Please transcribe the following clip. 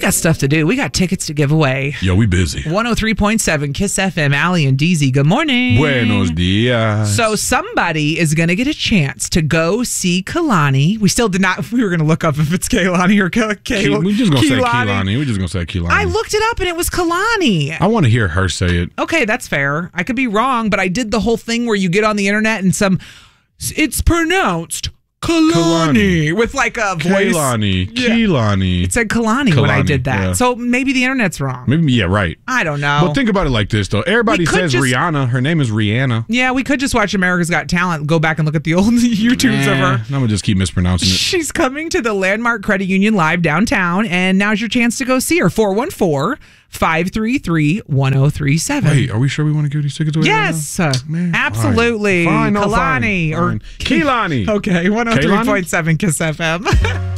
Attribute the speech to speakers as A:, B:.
A: got stuff to do. We got tickets to give away.
B: Yo, we busy.
A: 103.7 Kiss FM. Allie and DZ, good morning.
B: Buenos dias.
A: So somebody is going to get a chance to go see Kehlani. We still did not. We were going to look up if it's Kehlani or Kehlani.
B: We just gonna say Kehlani. We just gonna say Kehlani.
A: I looked it up and it was Kehlani.
B: I want to hear her say it.
A: Okay, that's fair. I could be wrong, but I did the whole thing where you get on the internet and it's pronounced Kehlani with like a voice.
B: Kehlani.
A: It said Kehlani when I did that.
B: Yeah.
A: So maybe the internet's wrong.
B: Maybe, yeah, right.
A: I don't know.
B: But think about it like this, though. Everybody says Rihanna. Her name is Rihanna.
A: Yeah, we could just watch America's Got Talent, go back and look at the old YouTubes of her.
B: I'm going to just keep mispronouncing it.
A: She's coming to the Landmark Credit Union live downtown, and now's your chance to go see her. 414-533-1037.
B: Wait, are we sure we want to give these tickets away?
A: Yes,
B: right now?
A: absolutely.
B: Fine.
A: Kehlani or
B: Kehlani.
A: Okay, 103.7 Kiss FM.